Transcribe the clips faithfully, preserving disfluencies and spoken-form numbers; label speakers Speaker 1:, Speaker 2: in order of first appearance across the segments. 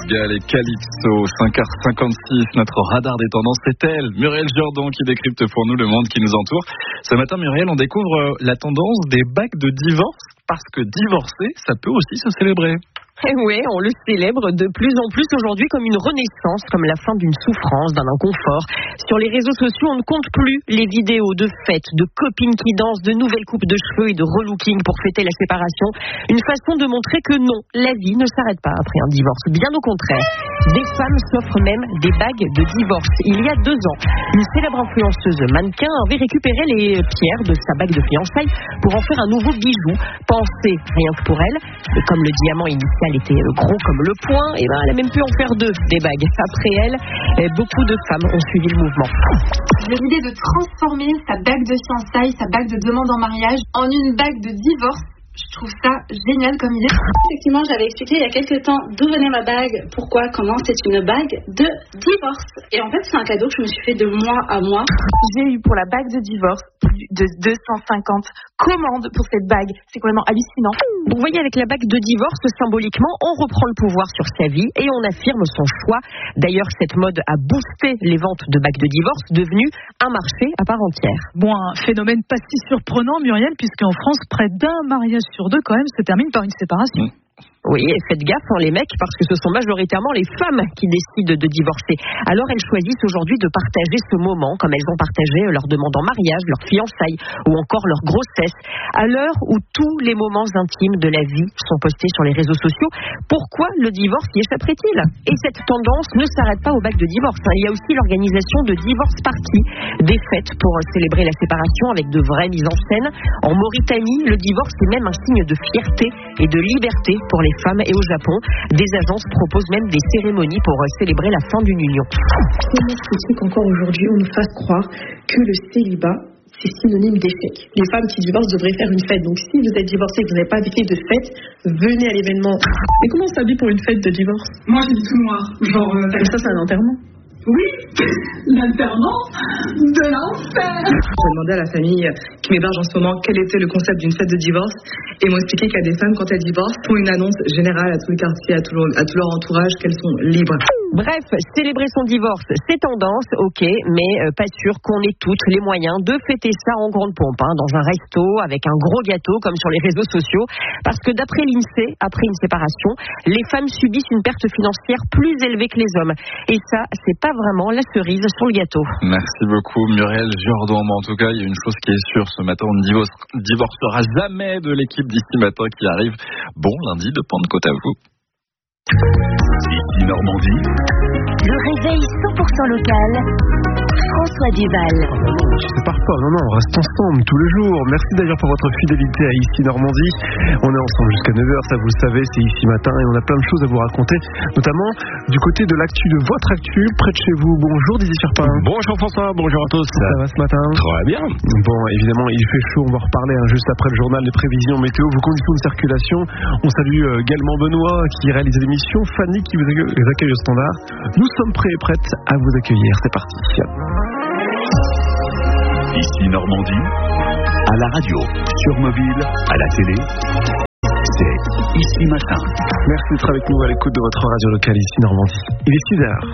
Speaker 1: Gall et Calypso, cinq heures cinquante-six, notre radar des tendances, c'est elle, Muriel Jourdan, qui décrypte pour nous le monde qui nous entoure. Ce matin, Muriel, on découvre la tendance des bagues de divorce, parce que divorcer, ça peut aussi se célébrer.
Speaker 2: Et oui, on le célèbre de plus en plus aujourd'hui comme une renaissance, comme la fin d'une souffrance, d'un inconfort. Sur les réseaux sociaux, on ne compte plus les vidéos de fêtes, de copines qui dansent, de nouvelles coupes de cheveux et de relooking pour fêter la séparation. Une façon de montrer que non, la vie ne s'arrête pas après un divorce. Bien au contraire, des femmes s'offrent même des bagues de divorce. Il y a deux ans, une célèbre influenceuse mannequin avait récupéré les pierres de sa bague de fiançailles pour en faire un nouveau bijou, pensé rien que pour elle. Et comme le diamant initial était gros comme le poing, et ben elle a même pu en faire deux, des bagues. Après elle, beaucoup de femmes ont suivi le mouvement.
Speaker 3: L'idée de transformer sa bague de fiançailles, sa bague de demande en mariage, en une bague de divorce, je trouve ça génial comme idée.
Speaker 4: Effectivement, j'avais expliqué il y a quelques temps d'où venait ma bague, pourquoi, comment. C'est une bague de divorce. Et en fait, c'est un cadeau que je me suis fait de mois à mois.
Speaker 5: J'ai eu pour la bague de divorce plus de deux cent cinquante commandes pour cette bague. C'est complètement hallucinant.
Speaker 2: Vous voyez, avec la bague de divorce, symboliquement, on reprend le pouvoir sur sa vie et on affirme son choix. D'ailleurs, cette mode a boosté les ventes de bagues de divorce, devenu un marché à part entière.
Speaker 6: Bon, un phénomène pas si surprenant, Muriel, puisqu'en France, près d'un mariage sur deux, quand même, se termine par une séparation.
Speaker 2: Mmh. Oui, et faites gaffe, hein, les mecs, parce que ce sont majoritairement les femmes qui décident de divorcer. Alors elles choisissent aujourd'hui de partager ce moment, comme elles ont partagé leur demande en mariage, leur fiançailles ou encore leur grossesse. À l'heure où tous les moments intimes de la vie sont postés sur les réseaux sociaux, pourquoi le divorce y échapperait-il? Et cette tendance ne s'arrête pas au bac de divorce. Hein. Il y a aussi l'organisation de divorce parties, des fêtes pour célébrer la séparation avec de vraies mises en scène. En Mauritanie, le divorce est même un signe de fierté et de liberté pour les femmes, et au Japon, des agences proposent même des cérémonies pour célébrer la fin d'une union.
Speaker 7: Comment est-ce qu'encore aujourd'hui on nous fasse croire que le célibat c'est synonyme d'échec? Les femmes qui divorcent devraient faire une fête. Donc si vous êtes divorcé et que vous n'avez pas vécu de fête, venez à l'événement. Mais comment on s'habille pour une fête de divorce?
Speaker 8: Moi j'ai du tout noir. Genre euh,
Speaker 7: comme ça c'est un enterrement.
Speaker 8: Oui, l'enterrement de l'enfer.
Speaker 9: J'ai demandé à la famille qui m'héberge en ce moment quel était le concept d'une fête de divorce et ils m'ont expliqué qu'il y a des femmes, quand elles divorcent, font une annonce générale à tout le quartier, à tout, leur, à tout leur entourage, qu'elles sont libres.
Speaker 2: Bref, célébrer son divorce, c'est tendance, ok, mais euh, pas sûr qu'on ait toutes les moyens de fêter ça en grande pompe, hein, dans un resto, avec un gros gâteau, comme sur les réseaux sociaux, parce que d'après l'INSEE, après une séparation, les femmes subissent une perte financière plus élevée que les hommes. Et ça, c'est pas vraiment la cerise sur le gâteau.
Speaker 1: Merci beaucoup, Muriel Jourdan. En tout cas, il y a une chose qui est sûre, ce matin, on ne divorce, divorcera jamais de l'équipe d'ici matin qui arrive. Bon lundi de Pentecôte à vous.
Speaker 10: Ici Normandie.
Speaker 11: Le réveil cent pour cent local. François Duval.
Speaker 12: Oh non, non, je ne pars pas, non, non, on reste ensemble tous les jours. Merci d'ailleurs pour votre fidélité à Ici Normandie. On est ensemble jusqu'à neuf heures, ça vous le savez, c'est Ici Matin et on a plein de choses à vous raconter, notamment du côté de l'actu, de votre actu, près de chez vous. Bonjour Didier Cherpin.
Speaker 13: Bonjour François, bonjour à tous.
Speaker 12: Ça va ce matin?
Speaker 13: Très bien.
Speaker 12: Bon, évidemment, il fait chaud, on va reparler hein, juste après le journal des prévisions météo, vos conditions de circulation. On salue euh, également Benoît qui réalise l'émission, Fanny qui vous accueille, vous accueille au standard. Nous sommes prêts et prêtes à vous accueillir, c'est parti.
Speaker 10: Ici Normandie, à la radio, sur mobile, à la télé, c'est Ici Matin.
Speaker 12: Merci d'être avec nous à l'écoute de votre radio locale Ici Normandie. Il est six heures.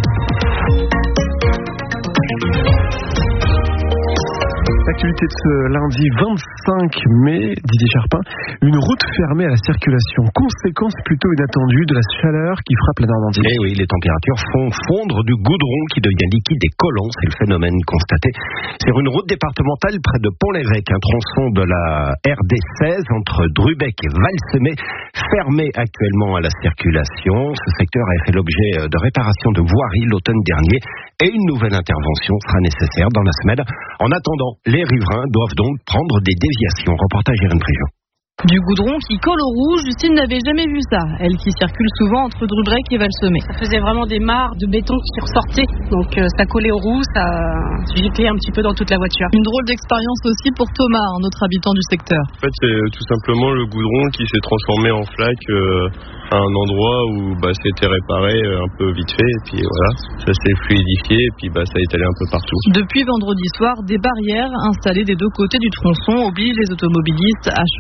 Speaker 12: L'actualité de ce lundi vingt-cinq mai, Didier Cherpin, une route fermée à la circulation. Conséquence plutôt inattendue de la chaleur qui frappe la Normandie.
Speaker 13: Eh oui, les températures font fondre du goudron qui devient liquide et collant. C'est le phénomène constaté sur une route départementale près de Pont-l'Évêque, un tronçon de la R D seize entre Drubec et Valsemay, fermé actuellement à la circulation. Ce secteur a fait l'objet de réparations de voirie l'automne dernier et une nouvelle intervention sera nécessaire dans la semaine. En attendant, les riverains doivent donc prendre des déviations. Reportage Irène Préjean.
Speaker 14: Du goudron qui colle au rouge, Justine n'avait jamais vu ça. Elle qui circule souvent entre Drubec et Valsemay.
Speaker 15: Ça faisait vraiment des mares de béton qui ressortaient. Donc euh, ça collait au roux, ça giclait un petit peu dans toute la voiture.
Speaker 14: Une drôle d'expérience aussi pour Thomas, un autre habitant du secteur.
Speaker 16: En fait, c'est tout simplement le goudron qui s'est transformé en flaque euh, à un endroit où bah, c'était réparé euh, un peu vite fait. Et puis voilà, ça s'est fluidifié et puis bah, ça est étalé un peu partout.
Speaker 14: Depuis vendredi soir, des barrières installées des deux côtés du tronçon obligent les automobilistes à changer leur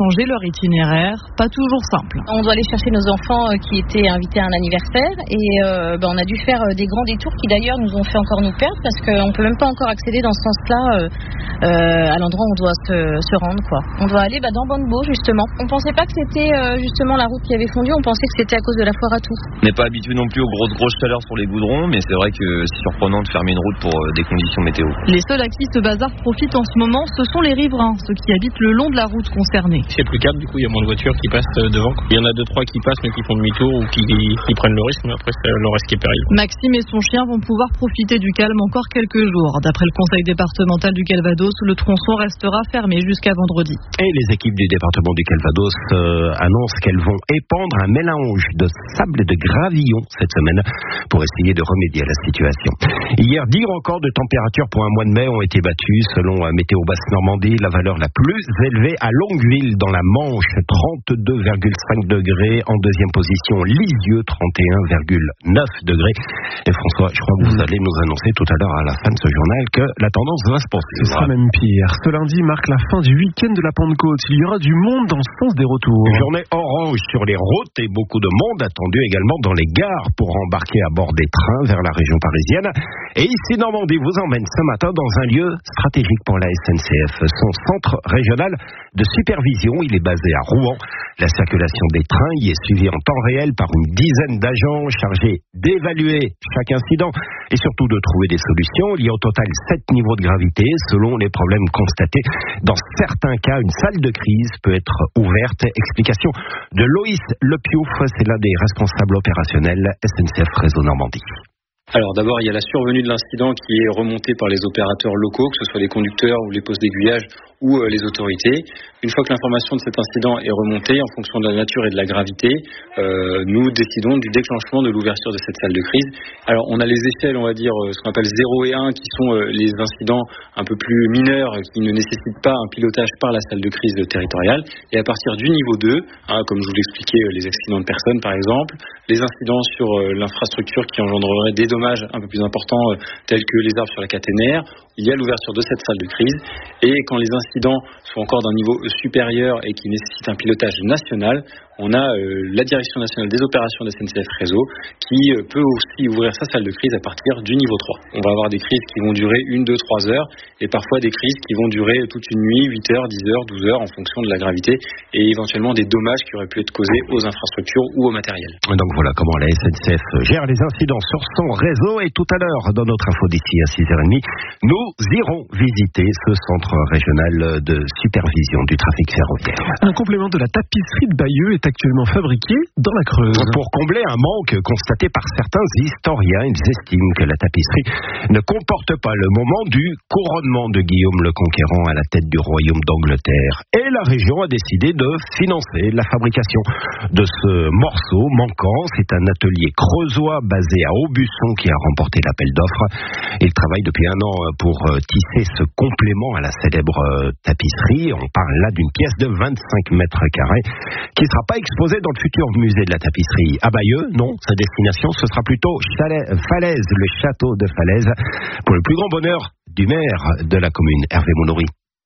Speaker 14: itinéraire, pas toujours simple.
Speaker 17: On doit aller chercher nos enfants qui étaient invités à un anniversaire et euh, ben, on a dû faire des grands détours qui d'ailleurs nous ont fait encore nous perdre parce qu'on peut même pas encore accéder dans ce sens-là euh, euh, à l'endroit où on doit se, se rendre, quoi. On doit aller bah, dans Bonnebo justement. On pensait pas que c'était euh, justement la route qui avait fondu, on pensait que c'était à cause de la foire à tout.
Speaker 18: On n'est pas habitué non plus aux grosses grosses chaleurs sur les goudrons, mais c'est vrai que c'est surprenant de fermer une route pour euh, des conditions météo.
Speaker 14: Les seuls à qui ce bazar profite en ce moment, ce sont les riverains, ceux qui habitent le long de la route concernée.
Speaker 19: C'est plus calme, du coup il y a moins de voitures qui passent devant. Il y en a deux trois qui passent mais qui font demi-tour ou qui, qui prennent le risque, mais après c'est le reste qui est périlleux.
Speaker 14: Maxime et son chien vont pouvoir profiter du calme encore quelques jours. D'après le conseil départemental du Calvados, le tronçon restera fermé jusqu'à vendredi.
Speaker 13: Et les équipes du département du Calvados euh, annoncent qu'elles vont épandre un mélange de sable et de gravillon cette semaine pour essayer de remédier à la situation. Hier, dix records de température pour un mois de mai ont été battus. Selon Météo Basse-Normandie, la valeur la plus élevée à Longueville dans la Manche, trente-deux virgule cinq degrés. En deuxième position, Lisieux, trente et un virgule neuf degrés. Et François, je crois que vous allez nous annoncer tout à l'heure à la fin de ce journal que la tendance va se poursuivre.
Speaker 12: Ce sera même pire. Ce lundi marque la fin du week-end de la Pentecôte. Il y aura du monde dans le sens des retours.
Speaker 13: Une journée orange sur les routes et beaucoup de monde attendu également dans les gares pour embarquer à bord des trains vers la région parisienne. Et ici, Normandie vous emmène ce matin dans un lieu stratégique pour la S N C F. Son centre régional de supervision, il est basé à Rouen. La circulation des trains y est suivie en temps réel par une dizaine d'agents chargés d'évaluer chaque incident et surtout de trouver des solutions. Il y a au total sept niveaux de gravité selon les problèmes constatés. Dans certains cas, une salle de crise peut être ouverte. Explication de Loïs Lepiouf, c'est l'un des responsables opérationnels S N C F Réseau Normandie.
Speaker 20: Alors d'abord, il y a la survenue de l'incident qui est remontée par les opérateurs locaux, que ce soit les conducteurs ou les postes d'aiguillage ou euh, les autorités. Une fois que l'information de cet incident est remontée, en fonction de la nature et de la gravité, euh, nous décidons du déclenchement de l'ouverture de cette salle de crise. Alors on a les échelles, on va dire, euh, ce qu'on appelle zéro et un, qui sont euh, les incidents un peu plus mineurs, qui ne nécessitent pas un pilotage par la salle de crise territoriale. Et à partir du niveau deux, hein, comme je vous l'expliquais, euh, les accidents de personnes par exemple, les incidents sur euh, l'infrastructure qui engendreraient des dommages un peu plus importants, euh, tels que les arbres sur la caténaire, il y a l'ouverture de cette salle de crise. Et quand les incidents sont encore d'un niveau supérieur et qui nécessitent un pilotage national, on a euh, la Direction nationale des opérations de S N C F Réseau qui euh, peut aussi ouvrir sa salle de crise à partir du niveau trois. On va avoir des crises qui vont durer une, deux, trois heures et parfois des crises qui vont durer toute une nuit, huit heures, dix heures, douze heures en fonction de la gravité et éventuellement des dommages qui auraient pu être causés aux infrastructures ou au matériel.
Speaker 13: Donc voilà comment la S N C F gère les incidents sur son réseau. Et tout à l'heure, dans notre info d'ici à six heures trente, nous irons visiter ce centre régional de supervision du trafic ferroviaire.
Speaker 12: Un complément de la tapisserie de Bayeux est actuellement fabriqué dans la Creuse.
Speaker 13: Pour combler un manque constaté par certains historiens, ils estiment que la tapisserie ne comporte pas le moment du couronnement de Guillaume le Conquérant à la tête du royaume d'Angleterre. Et la région a décidé de financer la fabrication de ce morceau manquant. C'est un atelier creusois basé à Aubusson qui a remporté l'appel d'offres. Il travaille depuis un an pour tisser ce complément à la célèbre tapisserie. On parle là d'une pièce de vingt-cinq mètres carrés qui ne sera pas exposée dans le futur musée de la tapisserie à Bayeux. Non, sa destination, ce sera plutôt Chalet, Falaise, le château de Falaise, pour le plus grand bonheur du maire de la commune, Hervé Monori.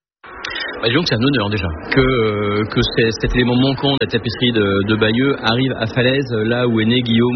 Speaker 21: Bah, disons que c'est un honneur déjà que, euh, que c'est, cet élément manquant de la tapisserie de, de Bayeux arrive à Falaise, là où est né Guillaume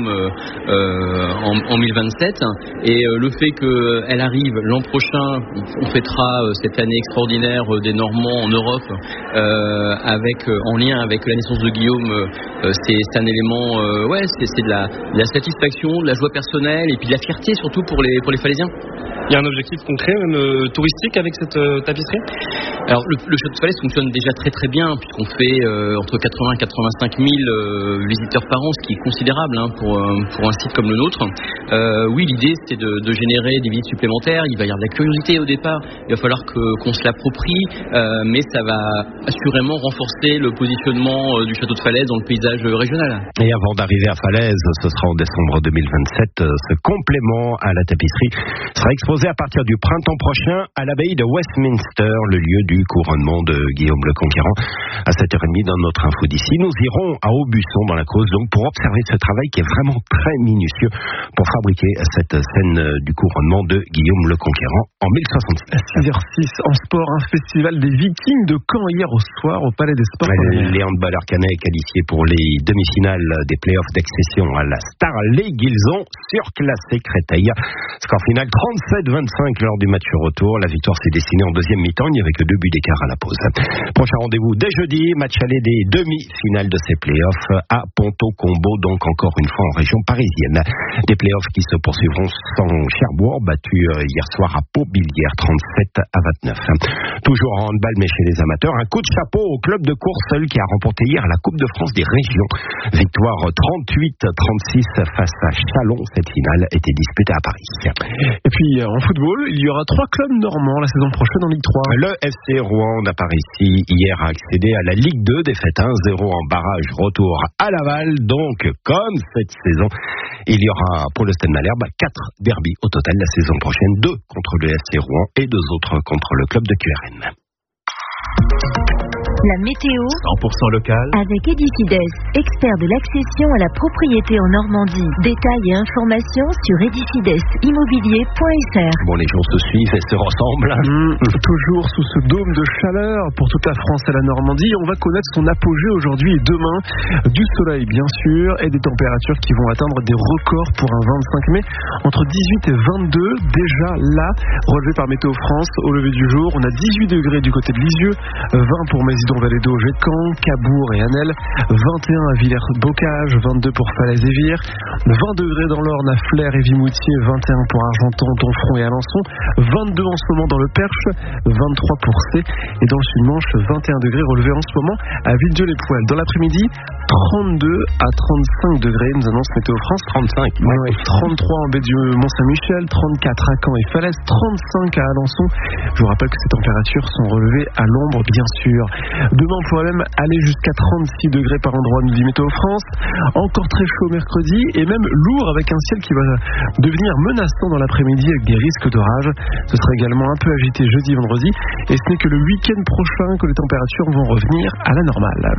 Speaker 21: euh, en, en mille vingt-sept. Et euh, le fait qu'elle arrive l'an prochain, on fêtera euh, cette année extraordinaire euh, des Normands en Europe, euh, avec, euh, en lien avec la naissance de Guillaume, euh, c'est, c'est un élément, euh, ouais, c'est, c'est de, la, de la satisfaction, de la joie personnelle et puis de la fierté surtout pour les, pour les Falaisiens.
Speaker 19: Il y a un objectif concret, même euh, touristique, avec cette euh, tapisserie ?
Speaker 21: Alors, le, le château de Falaise fonctionne déjà très très bien, puisqu'on fait euh, entre quatre-vingts et quatre-vingt-cinq mille euh, visiteurs par an, ce qui est considérable hein, pour, euh, pour un site comme le nôtre. Euh, oui, l'idée, c'est de, de générer des visites supplémentaires. Il va y avoir de la curiosité au départ. Il va falloir que, qu'on se l'approprie, euh, mais ça va assurément renforcer le positionnement euh, du château de Falaise dans le paysage régional.
Speaker 13: Et avant d'arriver à Falaise, ce sera en décembre deux mille vingt-sept, ce complément à la tapisserie sera exposé à partir du printemps prochain à l'abbaye de Westminster, le lieu du du couronnement de Guillaume le Conquérant. À sept heures trente dans notre info d'ici, nous irons à Aubusson dans la Creuse donc pour observer ce travail qui est vraiment très minutieux pour fabriquer cette scène du couronnement de Guillaume le Conquérant en mille soixante-six.
Speaker 12: six heures six en sport, un festival des Vikings de Caen hier au soir au Palais des Sports.
Speaker 13: Les handballeurs canets qualifiés pour les demi-finales des playoffs d'accession à la Star League. Ils ont surclassé Créteil. Score final trente-sept vingt-cinq lors du match retour. La victoire s'est dessinée en deuxième mi-temps. Il n'y avait que deux buts d'écart à la pause. Prochain rendez-vous dès jeudi. Match aller des demi-finales de ces playoffs à Ponto-Combo, donc encore une fois en région parisienne. Des playoffs qui se poursuivront sans Cherbourg, battu hier soir à Pau-Billière, trente-sept à vingt-neuf. Toujours en handball, mais chez les amateurs, un coup de chapeau au club de Courseulles qui a remporté hier la Coupe de France des régions. Victoire trente-huit à trente-six face à Chalon. Cette finale était disputée à Paris.
Speaker 12: Et puis en football, il y aura trois clubs normands la saison prochaine en Ligue trois.
Speaker 13: Le F C Rouen d'Aparici hier a accédé à la Ligue deux, défaite un zéro en barrage, retour à Laval. Donc, comme cette saison, il y aura pour le Stade Malherbe quatre derbys au total la saison prochaine, deux contre le F C Rouen et deux autres contre le club de Q R N.
Speaker 11: La météo
Speaker 10: cent pour cent local
Speaker 11: avec Edifides, expert de l'accession à la propriété en Normandie. Détails et informations sur edifides immobilier point f r.
Speaker 13: Bon, les gens se suivent et se ressemblent.
Speaker 12: Mmh, toujours sous ce dôme de chaleur pour toute la France et la Normandie. On va connaître son apogée aujourd'hui et demain. Du soleil, bien sûr, et des températures qui vont atteindre des records pour un vingt-cinq mai. Entre dix-huit et vingt-deux, déjà là, relevé par Météo France au lever du jour. On a dix-huit degrés du côté de Lisieux, vingt pour Mésidon-Vallée d'Auge et Caen, Cabourg et Annelle, vingt et un à Villers-Bocage, vingt-deux pour Falaise et Vire, vingt degrés dans l'Orne à Flers et Vimoutier, vingt et un pour Argenton, Donfront et Alençon, vingt-deux en ce moment dans le Perche, vingt-trois pour C, et dans le Sud-Manche, vingt et un degrés relevés en ce moment à Villedieu-les-Poêles. Dans l'après-midi, trente-deux à trente-cinq degrés, nous annonce Météo France.
Speaker 13: trente-cinq.
Speaker 12: Ouais, trente-trois en Bédieu-Mont-Saint-Michel, trente-quatre à Caen et Falaise, trente-cinq à Alençon. Je vous rappelle que ces températures sont relevées à l'ombre, bien sûr. Demain, on pourrait même aller jusqu'à trente-six degrés par endroit, nous dit Météo France. Encore très chaud mercredi et même lourd avec un ciel qui va devenir menaçant dans l'après-midi avec des risques d'orage. Ce sera également un peu agité jeudi, vendredi. Et ce n'est que le week-end prochain que les températures vont revenir à la normale.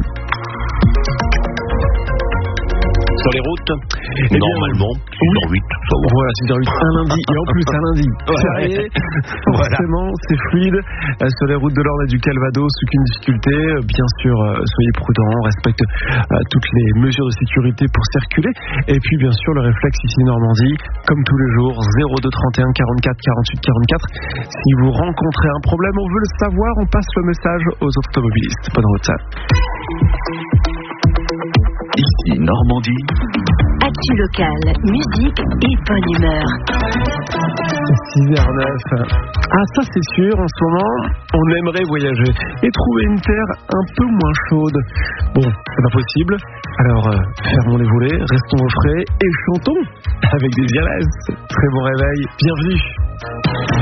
Speaker 13: Sur les routes,
Speaker 12: eh
Speaker 13: normalement, six heures huit.
Speaker 12: Voilà, six heures huit, un lundi. Et en plus, un lundi férié, forcément, voilà. C'est fluide. Euh, sur les routes de l'Orne et du Calvados, aucune difficulté. Euh, bien sûr, euh, soyez prudents, respectez euh, toutes les mesures de sécurité pour circuler. Et puis, bien sûr, le réflexe ici Normandie, comme tous les jours, zéro deux trente et un quarante-quatre quarante-huit quarante-quatre. Si vous rencontrez un problème, on veut le savoir, on passe le message aux automobilistes. Bonne route.
Speaker 10: Ici Normandie.
Speaker 11: Actu locale, musique et bonne humeur.
Speaker 12: six heures neuf. Ah, ça c'est sûr, en ce moment, on aimerait voyager et trouver une terre un peu moins chaude. Bon, c'est pas possible. Alors, euh, fermons les volets, restons au frais et chantons avec des dialèses. Très bon réveil, bienvenue.